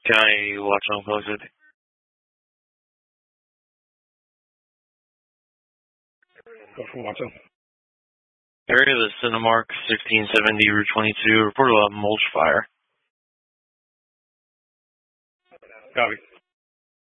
Can I watch on closer? Go for watching. Area of the Cinemark, 1670 Route 22. Report a mulch fire. Copy.